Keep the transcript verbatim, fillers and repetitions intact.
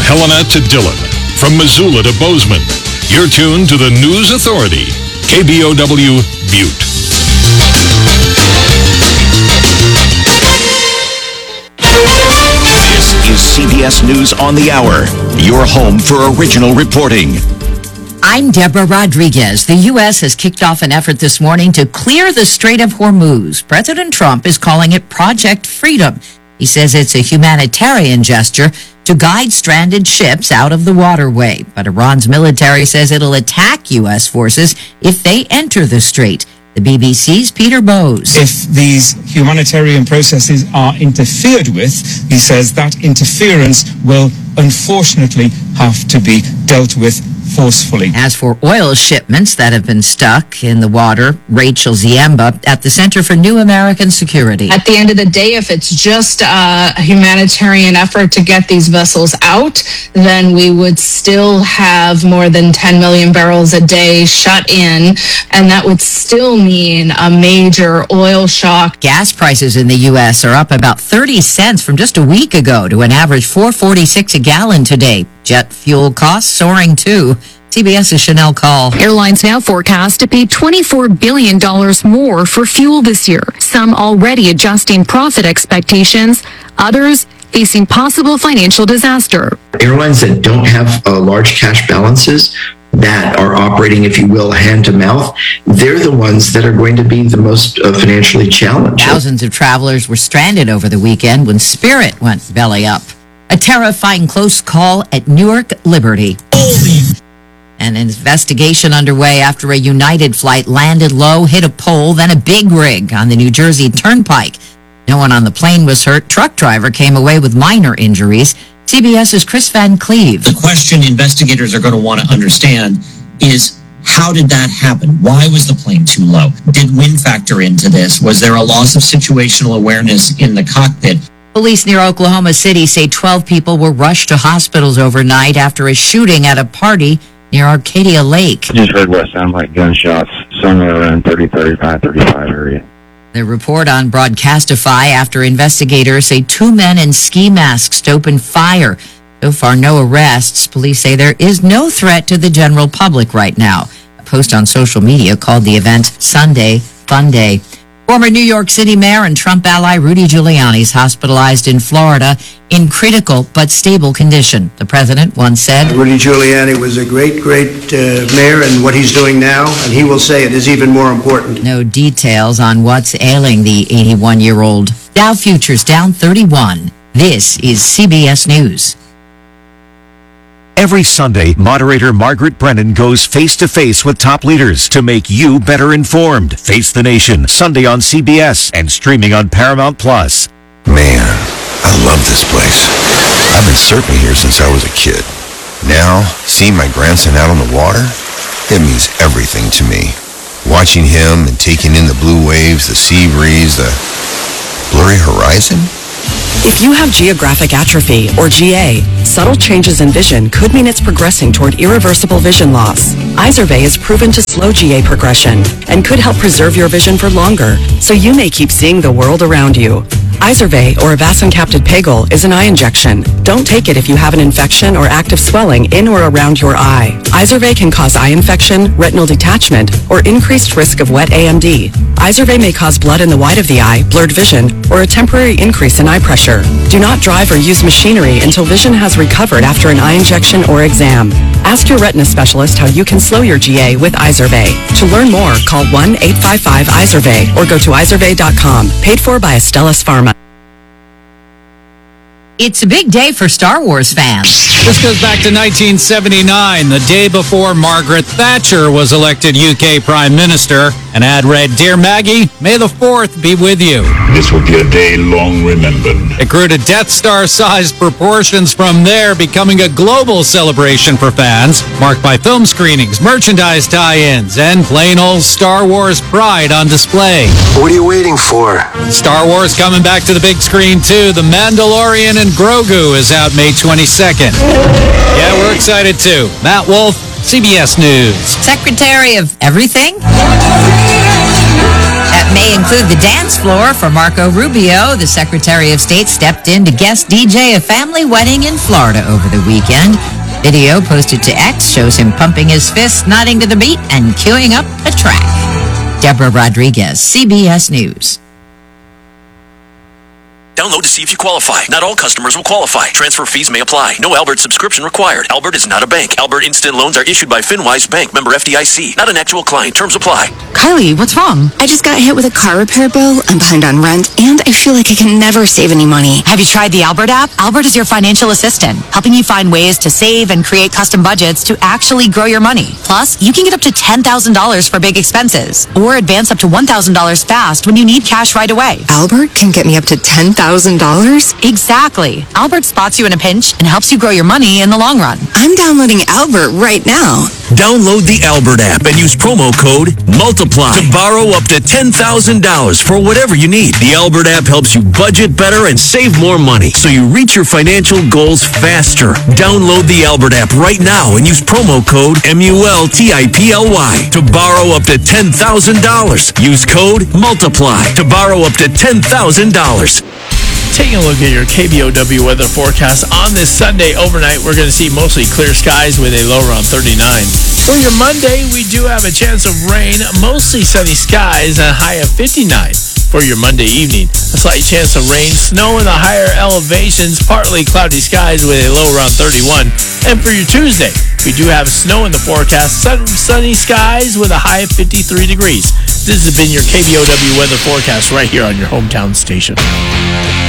Helena to Dillon, from Missoula to Bozeman. You're tuned to the News Authority, K B O W Butte. This is C B S News on the Hour, your home for original reporting. I'm Deborah Rodriguez. The U S has kicked off an effort this morning to clear the Strait of Hormuz. President Trump is calling it Project Freedom. He says it's a humanitarian gesture to guide stranded ships out of the waterway. But Iran's military says it'll attack U S forces if they enter the strait. The B B C's Peter Bowes. If these humanitarian processes are interfered with, he says that interference will unfortunately have to be dealt with forcefully. As for oil shipments that have been stuck in the water, Rachel Ziemba at the Center for New American Security. At the end of the day, if it's just a humanitarian effort to get these vessels out, then we would still have more than ten million barrels a day shut in, and that would still mean a major oil shock. Gas prices in the U S are up about thirty cents from just a week ago to an average four forty-six a gallon today. Jet fuel costs soaring too. CBS's Chanel Call. Airlines now forecast to pay twenty-four billion dollars more for fuel this year. Some already adjusting profit expectations, others facing possible financial disaster. Airlines that don't have uh, large cash balances, that are operating, if you will, hand to mouth, they're the ones that are going to be the most uh, financially challenged. Thousands of travelers were stranded over the weekend when Spirit went belly up. A terrifying close call at Newark Liberty. An investigation underway after a United flight landed low, hit a pole, then a big rig on the New Jersey Turnpike. No one on the plane was hurt. Truck driver came away with minor injuries. CBS's Chris Van Cleve. The question investigators are going to want to understand is, how did that happen? Why was the plane too low? Did wind factor into this? Was there a loss of situational awareness in the cockpit? Police near Oklahoma City say twelve people were rushed to hospitals overnight after a shooting at a party near Arcadia Lake. I just heard what sounded like gunshots somewhere around thirty, thirty-five, thirty-five area. The report on Broadcastify after investigators say two men in ski masks opened fire. So far, no arrests. Police say there is no threat to the general public right now. A post on social media called the event Sunday Fun Day. Former New York City mayor and Trump ally Rudy Giuliani is hospitalized in Florida in critical but stable condition. The president once said, Rudy Giuliani was a great, great uh, mayor, and what he's doing now, and he will say it, is even more important. No details on what's ailing the eighty-one-year-old. Dow futures down thirty-one. This is C B S News. Every Sunday, moderator Margaret Brennan goes face-to-face with top leaders to make you better informed. Face the Nation, Sunday on C B S and streaming on Paramount Plus. Man, I love this place. I've been surfing here since I was a kid. Now, seeing my grandson out on the water, it means everything to me. Watching him and taking in the blue waves, the sea breeze, the blurry horizon. If you have geographic atrophy, or G A, subtle changes in vision could mean it's progressing toward irreversible vision loss. Izervay is proven to slow G A progression and could help preserve your vision for longer, so you may keep seeing the world around you. Izervay, or avacincaptad pegol, is an eye injection. Don't take it if you have an infection or active swelling in or around your eye. Izervay can cause eye infection, retinal detachment, or increased risk of wet A M D. Izervay may cause blood in the white of the eye, blurred vision, or a temporary increase in eye pressure. Do not drive or use machinery until vision has recovered after an eye injection or exam. Ask your retina specialist how you can slow your G A with Izervay. To learn more, call one eight five five Izervay or go to izervay dot com. Paid for by Astellas Pharma. It's a big day for Star Wars fans. This goes back to nineteen seventy-nine, the day before Margaret Thatcher was elected U K Prime Minister. An ad read, "Dear Maggie, may the fourth be with you." This will be a day long remembered. It grew to Death Star-sized proportions from there, becoming a global celebration for fans, marked by film screenings, merchandise tie-ins, and plain old Star Wars pride on display. What are you waiting for? Star Wars coming back to the big screen, too. The Mandalorian and Grogu is out May twenty-second. Yeah, we're excited too. Matt Wolf, C B S News. Secretary of Everything? At may include the dance floor for Marco Rubio. The Secretary of State stepped in to guest D J a family wedding in Florida over the weekend. Video posted to X shows him pumping his fists, nodding to the beat, and queuing up a track. Deborah Rodriguez, C B S News. Download to see if you qualify. Not all customers will qualify. Transfer fees may apply. No Albert subscription required. Albert is not a bank. Albert Instant Loans are issued by FinWise Bank, member F D I C. Not an actual client. Terms apply. Kylie, what's wrong? I just got hit with a car repair bill. I'm behind on rent, and I feel like I can never save any money. Have you tried the Albert app? Albert is your financial assistant, helping you find ways to save and create custom budgets to actually grow your money. Plus, you can get up to ten thousand dollars for big expenses, or advance up to one thousand dollars fast when you need cash right away. Albert can get me up to ten thousand dollars? Exactly. Albert spots you in a pinch and helps you grow your money in the long run. I'm downloading Albert right now. Download the Albert app and use promo code MULTIPLY to borrow up to ten thousand dollars for whatever you need. The Albert app helps you budget better and save more money, so you reach your financial goals faster. Download the Albert app right now and use promo code M U L T I P L Y to borrow up to ten thousand dollars. Use code MULTIPLY to borrow up to ten thousand dollars. Taking a look at your K B O W weather forecast on this Sunday overnight, we're going to see mostly clear skies with a low around thirty-nine. For your Monday, we do have a chance of rain, mostly sunny skies, and a high of fifty-nine. For your Monday evening, a slight chance of rain, snow in the higher elevations, partly cloudy skies with a low around thirty-one. And for your Tuesday, we do have snow in the forecast, sun, sunny skies with a high of fifty-three degrees. This has been your K B O W weather forecast right here on your hometown station.